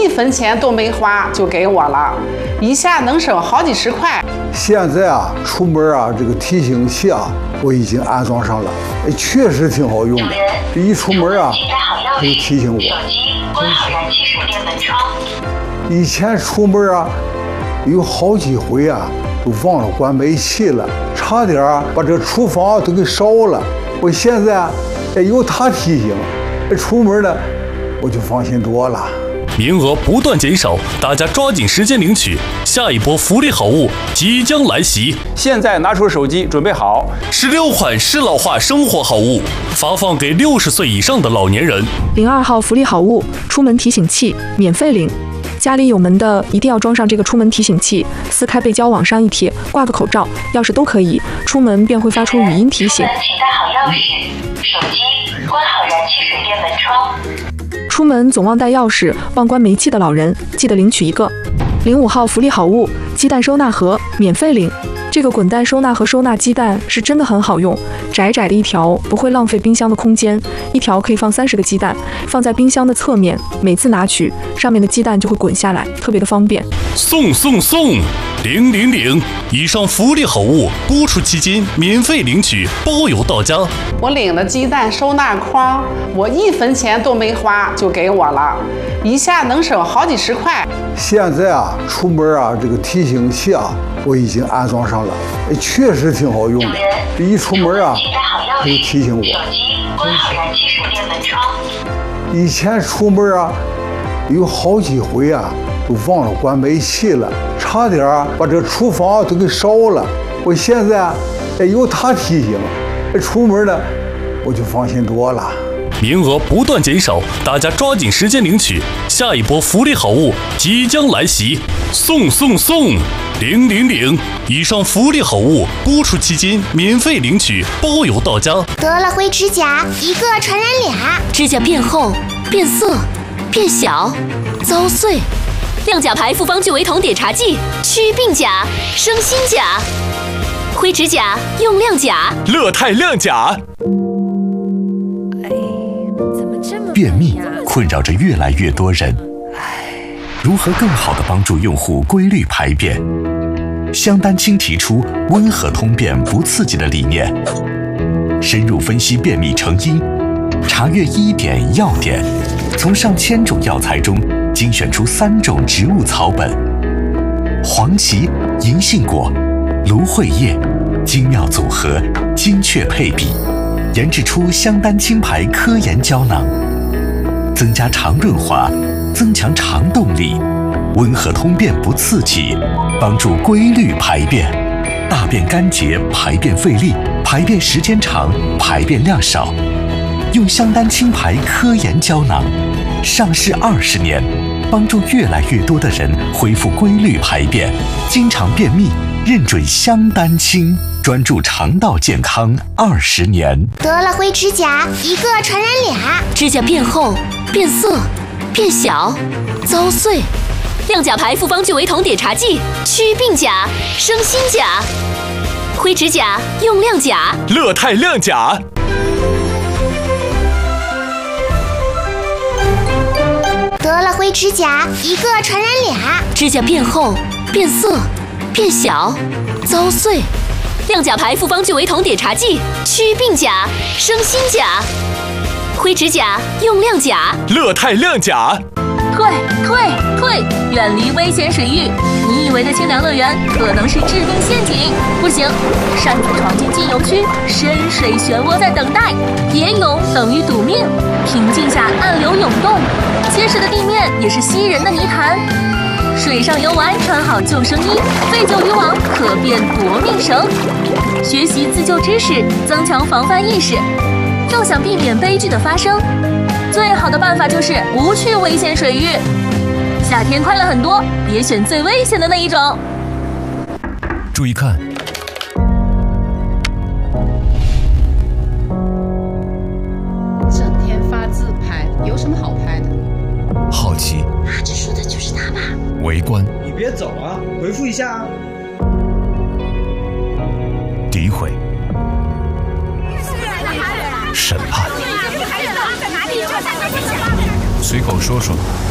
1分钱都没花就给我了，一下能省好几十块。 现在啊，出门啊，这个提醒器啊，我已经安装上了，确实挺好用的。一出门啊，它就提醒我。 手机关好燃气水电门窗。 以前出门啊，有好几回啊，都忘了关煤气了，差点把这厨房都给烧了。我现在有它提醒，出门呢我就放心多了。 名额不断减少，大家抓紧时间领取，下一波福利好物即将来袭。 现在拿出手机，准备好 16款适老化生活好物，发放给60岁以上的老年人。 02号福利好物，出门提醒器，免费领。家里有门的一定要装上这个出门提醒器，撕开背胶往上一贴，挂个口罩、钥匙都可以，出门便会发出语音提醒。 请带好钥匙，手机关好燃气水电门窗。 出门总忘带钥匙、忘关煤气的老人，记得领取一个。05号福利好物，鸡蛋收纳盒，免费领。这个滚蛋收纳盒收纳鸡蛋是真的很好用，窄窄的一条不会浪费冰箱的空间，一条可以放30个鸡蛋，放在冰箱的侧面，每次拿取上面的鸡蛋就会滚下来，特别的方便。 送000！以上福利好物播出期间免费领取，包邮到家。 我领了鸡蛋收纳筐，我1分钱都没花就给我了，一下能省好几十块。 现在啊，出门啊，这个提醒器啊，我已经安装上了，确实挺好用的。一出门啊，它就提醒我。 手机关好燃气水电门窗。 以前出门啊，有好几回啊，都忘了关煤气了，差点把这厨房都给烧了。我现在有它提醒，出门呢我就放心多了。 名额不断减少，大家抓紧时间领取，下一波福利好物即将来袭。送000！以上福利好物播出期间免费领取，包邮到家。 得了灰指甲，一个传染俩。 指甲变厚、变色、变小、遭碎。亮甲牌复方聚维酮碘茶剂，祛病甲，生新甲。灰指甲用亮甲， 乐泰亮甲。 便秘困扰着越来越多人，如何更好地帮助用户规律排便？香丹青提出温和通便不刺激的理念，深入分析便秘成因，查阅医典药典，从上千种药材中精选出3种植物草本，黄芪、银杏果、芦荟叶，精妙组合，精确配比，研制出香丹青牌科研胶囊，增加肠润滑，增强肠动力，温和通便不刺激，帮助规律排便，大便干结，排便费力，排便时间长，排便量少。用香丹青牌科研胶囊，上市20年，帮助越来越多的人恢复规律排便，经常便秘，认准香丹青，专注肠道健康20年。 得了灰指甲，一个传染俩。 指甲变厚、变色、变小、遭碎。亮甲牌复方聚维酮碘茶剂，祛病甲，生新甲。灰指甲用亮甲， 乐泰亮甲。 得了灰指甲，一个传染俩。 指甲变厚、变色、变小、遭碎。亮甲牌复方聚维酮碘茶剂，祛病甲，生新甲。灰指甲用亮甲， 乐泰亮甲。 退！远离危险水域！你以为的清凉乐园可能是致命陷阱。不行，擅自闯进禁游区，深水漩涡在等待。野泳等于赌命，平静下暗流涌动，结实的地面也是吸人的泥潭。水上游玩穿好救生衣，废旧渔网可变夺命绳。学习自救知识，增强防范意识。要想避免悲剧的发生，最好的办法就是不去危险水域。夏天快乐很多，别选最危险的那一种。 注意看， 整天发自拍，有什么好拍的？ 好奇， 这说的就是他吧？ 围观， 你别走啊，回复一下啊。 诋毁，审判， 随口说说，